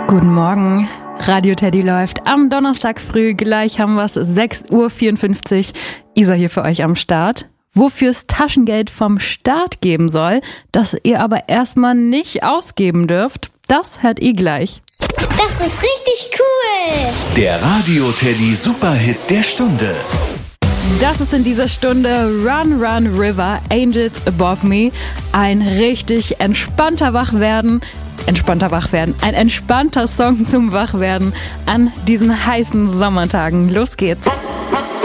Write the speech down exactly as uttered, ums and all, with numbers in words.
Guten Morgen. Radio Teddy läuft am Donnerstag früh. Gleich haben wir es, sechs Uhr vierundfünfzig. Isa hier für euch am Start. Wofür's Taschengeld vom Staat geben soll, das ihr aber erstmal nicht ausgeben dürft, das hört ihr gleich. Das ist richtig cool! Der Radio Teddy Superhit der Stunde. Das ist in dieser Stunde Run Run River, Angels Above Me. Ein richtig entspannter Wachwerden. Entspannter Wachwerden. Ein entspannter Song zum Wachwerden an diesen heißen Sommertagen. Los geht's.